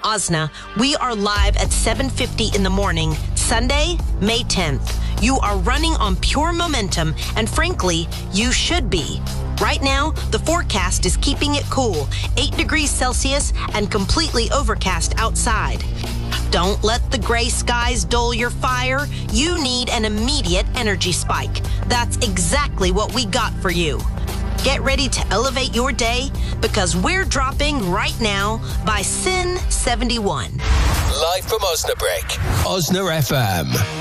Osna, we are live at 7:50 in the morning, Sunday, May 10th. You are running on pure momentum, and frankly, you should be. Right now, the forecast is keeping it cool, 8 degrees Celsius and completely overcast outside. Don't let the gray skies dull your fire. You need an immediate energy spike. That's exactly what we got for you. Get ready to elevate your day because we're dropping right now by Sin 71. Live from Osnabrück, Osna FM.